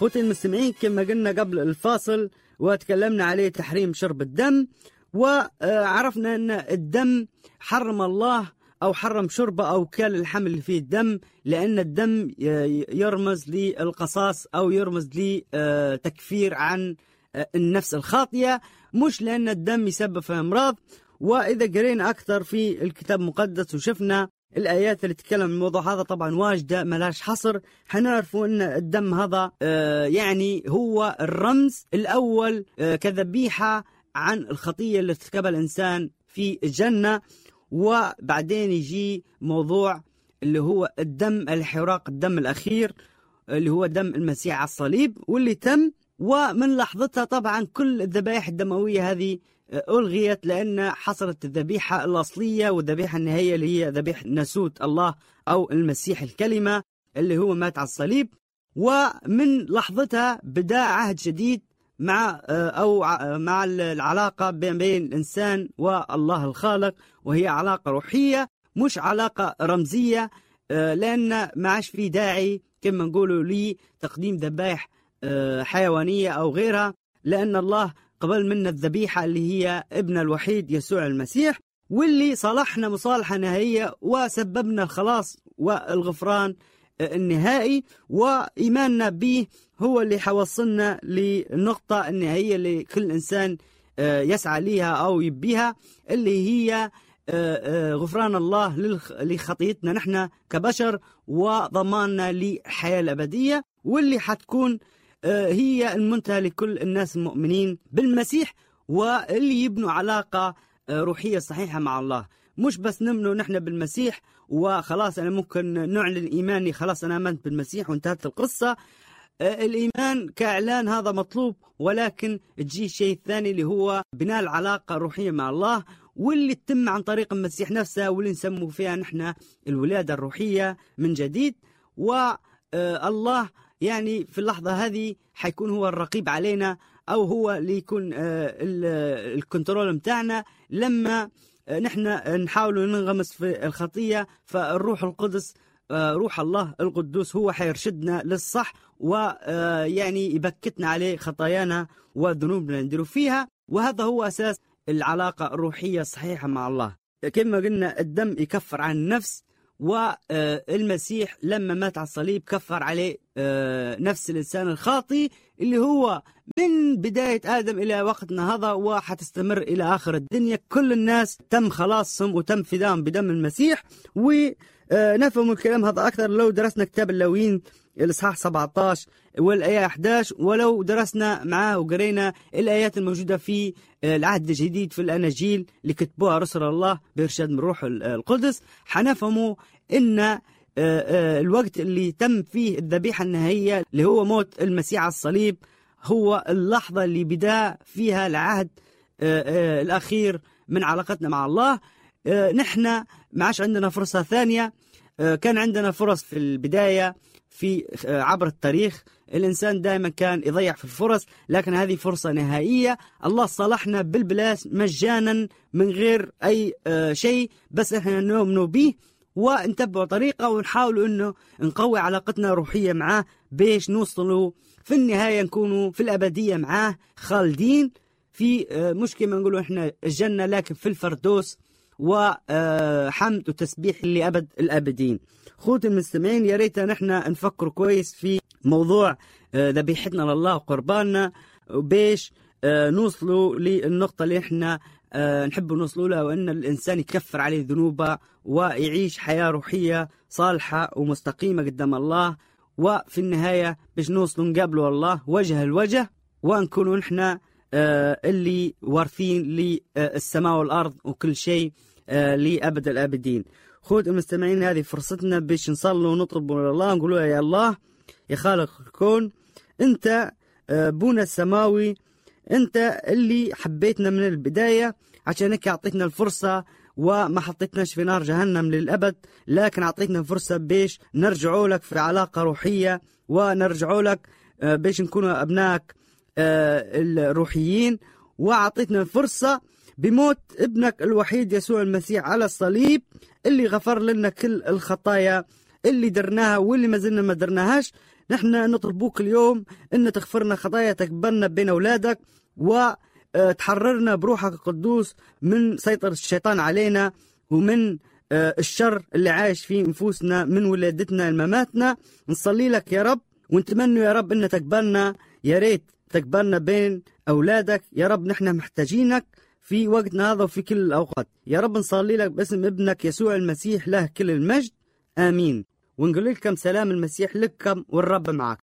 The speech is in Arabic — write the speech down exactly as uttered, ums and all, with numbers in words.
خوتي المستمعين، كما قلنا قبل الفاصل وتكلمنا عليه تحريم شرب الدم، وعرفنا أن الدم حرم الله أو حرم شربه أو كل الحمل اللي فيه الدم، لأن الدم يرمز للقصاص أو يرمز لتكفير عن النفس الخاطئة، مش لأن الدم يسبب في أمراض. وإذا قرينا أكثر في الكتاب المقدس وشفنا الآيات اللي تتكلم عن الموضوع هذا طبعا واجدة ملاش حصر، حنعرفوا أن الدم هذا يعني هو الرمز الأول كذبيحة عن الخطية اللي ارتكبها الإنسان في الجنة. وبعدين يجي موضوع اللي هو الدم، الحراق الدم الأخير اللي هو دم المسيح على الصليب واللي تم. ومن لحظتها طبعا كل الذبائح الدموية هذه ألغيت، لأن حصلت الذبيحة الأصلية والذبيحة النهائية اللي هي ذبيحة ناسوت الله أو المسيح الكلمة اللي هو مات على الصليب. ومن لحظتها بدأ عهد جديد مع أو مع العلاقة بين الإنسان والله الخالق، وهي علاقة روحية مش علاقة رمزية، لأن ما عادش في داعي كما نقولوا لي تقديم ذبائح حيوانية أو غيرها، لأن الله قبل منا الذبيحة اللي هي ابن الوحيد يسوع المسيح، واللي صالحنا مصالحة نهائية وسببنا الخلاص والغفران النهائي. وإيماننا به هو اللي حوصلنا للنقطة النهائية اللي كل إنسان يسعى ليها أو يبيها، اللي هي غفران الله لخطيتنا نحن كبشر وضماننا للحياة الأبدية، واللي حتكون هي المنتهى لكل الناس المؤمنين بالمسيح، واللي يبنوا علاقة روحية صحيحة مع الله. مش بس نمنوا نحن بالمسيح وخلاص أنا ممكن نعلن إيماني خلاص أنا آمنت بالمسيح وانتهت القصة. الإيمان كإعلان هذا مطلوب، ولكن تجي الشيء الثاني اللي هو بناء العلاقة الروحية مع الله، واللي تتم عن طريق المسيح نفسه، واللي نسمو فيها نحن الولادة الروحية من جديد. والله يعني في اللحظة هذه حيكون هو الرقيب علينا، أو هو اللي يكون الكنترول متاعنا لما نحن نحاول ننغمس في الخطية. فالروح القدس روح الله القدوس هو حيرشدنا للصح، ويعني يبكتنا عليه خطايانا وذنوبنا نديروا فيها. وهذا هو أساس العلاقة الروحية الصحيحة مع الله. كما قلنا الدم يكفر عن النفس، والمسيح لما مات على الصليب كفر عليه نفس الإنسان الخاطي اللي هو من بداية آدم إلى وقتنا هذا وحتستمر إلى آخر الدنيا. كل الناس تم خلاصهم وتم فداهم بدم المسيح. ونفهم الكلام هذا أكثر لو درسنا كتاب اللاويين الإصحاح سبعة عشر والآية أحد عشر، ولو درسنا معاه وقرينا الآيات الموجودة في العهد الجديد في الأناجيل اللي كتبوها رسل الله بإرشاد من روح القدس، حنفهموا إن الوقت اللي تم فيه الذبيحة النهائية اللي هو موت المسيح على الصليب هو اللحظة اللي بدأ فيها العهد الأخير من علاقتنا مع الله. نحن ما عادش عندنا فرصة ثانية. كان عندنا فرص في البداية في عبر التاريخ، الإنسان دائما كان يضيع في الفرص، لكن هذه فرصة نهائية. الله صالحنا بالبلاش مجانا من غير أي شيء، بس إحنا نؤمن به ونتبع طريقة ونحاول إنه نقوي علاقتنا الروحية معاه بيش نوصلوا في النهاية نكونوا في الأبدية معاه خالدين في مش كما نقولوا إحنا الجنة، لكن في الفردوس وحمد وتسبيح لأبد الأبدين. خوتي المستمعين، يا ريت نحن نفكر كويس في موضوع ذبيحتنا لله وقرباننا بيش نوصلوا للنقطة اللي احنا نحب نوصلوا لها، وأن الإنسان يكفر عليه ذنوبه ويعيش حياة روحية صالحة ومستقيمة قدام الله. وفي النهاية باش نوصلوا نقابلوا الله وجه الوجه، ونكونوا نحن اللي وارثين للسماء والأرض وكل شيء لأبد الآبدين. خود المستمعين، هذه فرصتنا باش نصلوا ونطلبوا من الله، نقولوا يا الله يا خالق الكون، أنت بونا السماوي، أنت اللي حبيتنا من البداية عشانك أعطيتنا الفرصة وما حطيتناش في نار جهنم للأبد، لكن أعطيتنا فرصة باش نرجعوا لك في علاقة روحية ونرجعوا لك باش نكونوا أبنائك الروحيين. وأعطيتنا فرصة بموت ابنك الوحيد يسوع المسيح على الصليب اللي غفر لنا كل الخطايا اللي درناها واللي ما زلنا ما درناهاش. نحن نطلبوك اليوم أن تغفرنا خطايا، تقبلنا بين أولادك وتحررنا بروحك القدوس من سيطرة الشيطان علينا ومن الشر اللي عايش في نفوسنا من ولادتنا لمماتنا. نصلي لك يا رب ونتمنى يا رب أن تقبلنا، يا ريت تقبلنا بين أولادك يا رب. نحن محتاجينك في وقتنا هذا وفي كل الأوقات يا رب. نصلي لك باسم ابنك يسوع المسيح له كل المجد، آمين. ونقول لكم سلام المسيح لكم والرب معك.